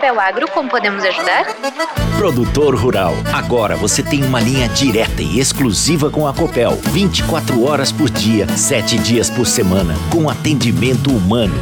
Copel Agro, como podemos ajudar? Produtor rural, agora você tem uma linha direta e exclusiva com a Copel. 24 horas por dia, 7 dias por semana, com atendimento humano.